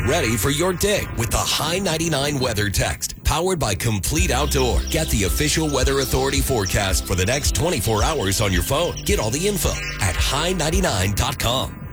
ready for your day with the High 99 Weather Text, powered by Complete Outdoor. Get the official Weather Authority forecast for the next 24 hours on your phone. Get all the info at high99.com.